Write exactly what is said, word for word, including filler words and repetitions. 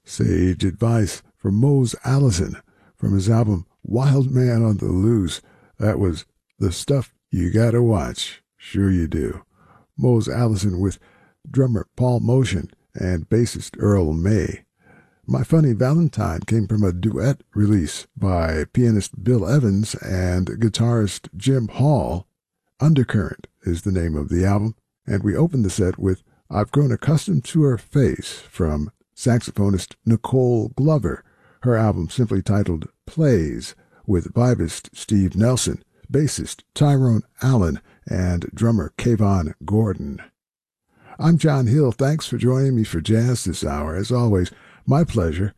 Sage advice from Mose Allison from his album Wild Man on the Loose. That was the stuff you gotta watch. Sure you do. Mose Allison with drummer Paul Motion and bassist Earl May. My Funny Valentine came from a duet release by pianist Bill Evans and guitarist Jim Hall. Undercurrent is the name of the album, and we opened the set with I've Grown Accustomed to Her Face from saxophonist Nicole Glover, her album simply titled Plays, with vibist Steve Nelson, bassist Tyrone Allen, and drummer Kayvon Gordon. I'm John Hill. Thanks for joining me for Jazz this hour. As always, my pleasure,